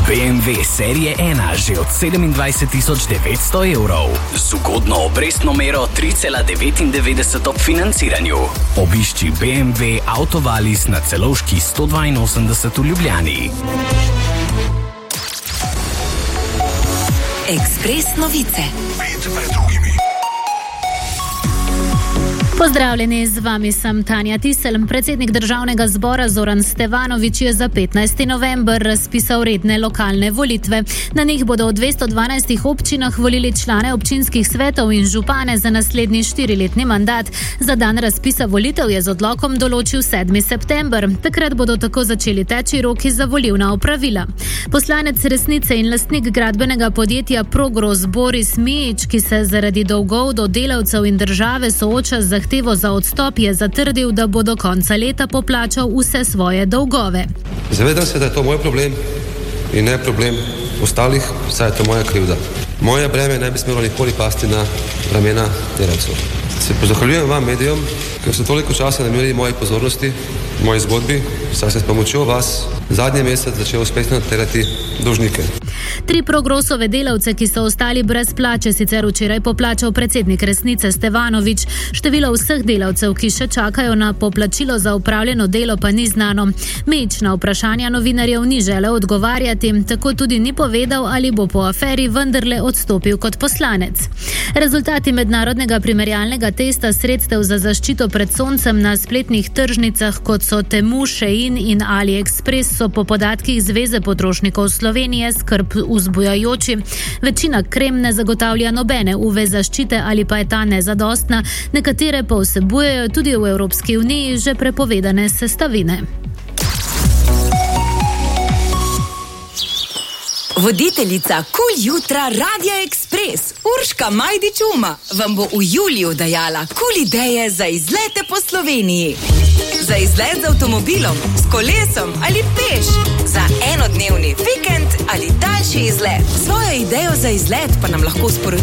BMW serije 1 že od 27.900 evrov. Z ugodno obrestno mero 3,99 ob financiranju. Obišči BMW Autovalis na Celovški 182 v Ljubljani. Ekspres novice. Pozdravljeni, z vami sem Tanja Tisel. Predsednik Državnega zbora Zoran Stevanović je za 15. november razpisal redne lokalne volitve. Na njih bodo v 212 občinah volili člane občinskih svetov in župane za naslednji 4-letni mandat. Za dan razpisa volitev je z odlokom določil 7. september. Takrat bodo tako začeli teči roki za volilna opravila. Poslanec Resnice in lastnik gradbenega podjetja Progros Boris Mijić, ki se zaradi dolgov do delavcev in države sooča z zahtevo za odstop, je zatrdil, da bo do konca leta poplačal vse svoje dolgove. Zavedam se, da je to moj problem in ne problem ostalih, saj je to moja krivda. Moje breme ne bi smelo nikoli pasti na ramena delavcev. Se zahvaljujem vam, medijem, ker ste toliko časa namenili moji pozornosti, moji zgodbi, saj se s pomočjo vas zadnji mesec začel uspešno terjati dolžnike. 3 Progrosove delavce, ki so ostali brez plače, sicer včeraj poplačal predsednik Resnice Stevanović. Število vseh delavcev, ki še čakajo na poplačilo za opravljeno delo, pa ni znano. Mijić na vprašanja novinarjev ni želel odgovarjati, tako tudi ni povedal, ali bo po aferi vendarle odstopil kot poslanec. Rezultati mednarodnega primerjalnega testa sredstev za zaščito pred soncem na spletnih tržnicah, kot so Temu, Shein in AliExpress, so po podatkih Zveze potrošnikov Slovenije skrb vzbujajoči. Večina krem ne zagotavlja nobene UV zaščite ali pa je ta nezadostna, nekatere pa vsebujejo tudi v Evropski uniji že prepovedane sestavine. Voditeljica Kul jutra Radia Ekspres, Urška Majdič-Uma, vam bo v juliju dajala kul ideje za izlete po Sloveniji. Za izlet z avtomobilom, s kolesom ali peš, za enodnevni vikend ali daljši izlet. Svojo idejo za izlet pa nam lahko sporočite